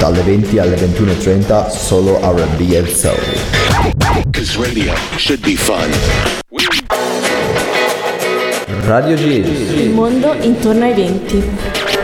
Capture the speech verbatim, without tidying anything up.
dalle venti alle ventuno e trenta, solo R and B e Soul. Cause radio should be fun. Radio Giz. Il mondo intorno ai venti.